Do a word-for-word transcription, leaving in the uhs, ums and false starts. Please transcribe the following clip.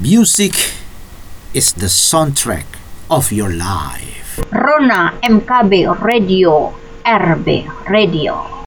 Music is the soundtrack of your life. Rona M K B Radio, R B Radio.